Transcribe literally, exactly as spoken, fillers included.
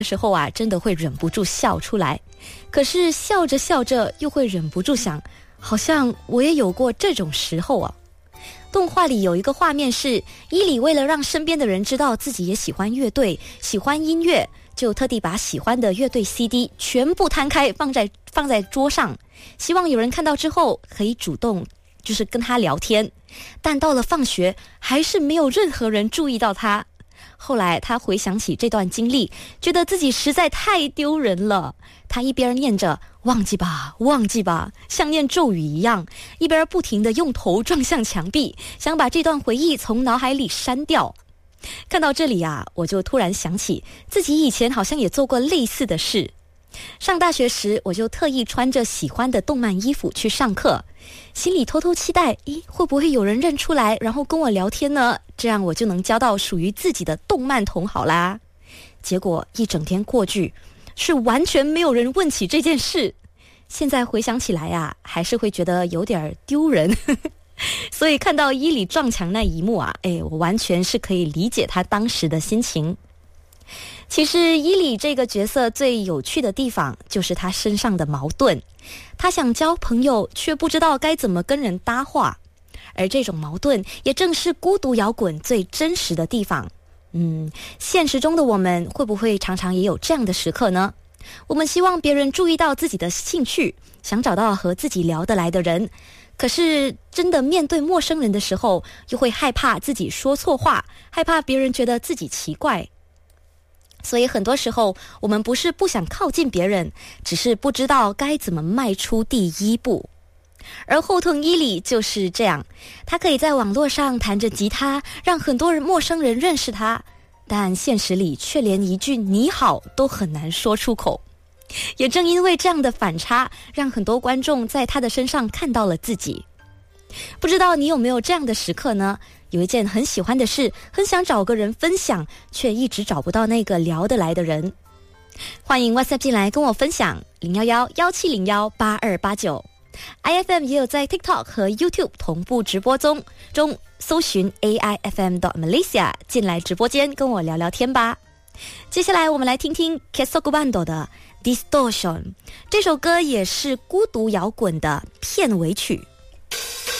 时候啊，真的会忍不住笑出来。可是笑着笑着又会忍不住想，好像我也有过这种时候啊。动画里有一个画面是伊里为了让身边的人知道自己也喜欢乐队，喜欢音乐，就特地把喜欢的乐队 C D 全部摊开放在放在桌上，希望有人看到之后可以主动就是跟他聊天。但到了放学，还是没有任何人注意到他。后来他回想起这段经历，觉得自己实在太丢人了。他一边念着忘记吧忘记吧，像念咒语一样，一边不停地用头撞向墙壁，想把这段回忆从脑海里删掉。看到这里啊，我就突然想起自己以前好像也做过类似的事。上大学时，我就特意穿着喜欢的动漫衣服去上课，心里偷偷期待，咦，会不会有人认出来，然后跟我聊天呢？这样我就能交到属于自己的动漫同好啦。结果一整天过去，是完全没有人问起这件事。现在回想起来啊，还是会觉得有点丢人。所以看到伊里撞墙那一幕啊，哎，我完全是可以理解他当时的心情。其实伊里这个角色最有趣的地方就是他身上的矛盾，他想交朋友却不知道该怎么跟人搭话，而这种矛盾也正是孤独摇滚最真实的地方。嗯，现实中的我们会不会常常也有这样的时刻呢？我们希望别人注意到自己的兴趣，想找到和自己聊得来的人，可是真的面对陌生人的时候，又会害怕自己说错话，害怕别人觉得自己奇怪。所以很多时候我们不是不想靠近别人，只是不知道该怎么迈出第一步。而后藤伊里就是这样，他可以在网络上弹着吉他，让很多人陌生人认识他，但现实里却连一句你好都很难说出口。也正因为这样的反差，让很多观众在他的身上看到了自己。不知道你有没有这样的时刻呢？有一件很喜欢的事，很想找个人分享，却一直找不到那个聊得来的人。欢迎 WhatsApp 进来跟我分享零一一一七零一八二八九。I F M 也有在 TikTok 和 YouTube 同步直播中，中搜寻 A I F M dot Malaysia 进来直播间跟我聊聊天吧。接下来我们来听听 Kesok Bando 的 Distortion， 这首歌也是孤独摇滚的片尾曲。